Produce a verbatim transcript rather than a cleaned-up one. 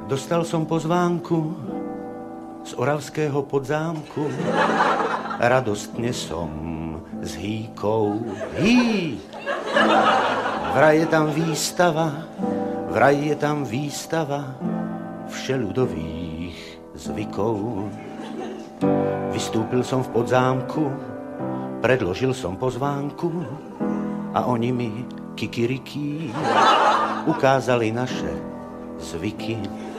Dostal som pozvánku z oravského podzámku. Radostne som s hýkou. Hý! Vraj je tam výstava, vraj je tam výstava všeľudových zvykov. Vystúpil som v podzámku, predložil som pozvánku a oni mi kikirikí ukázali naše zvyky.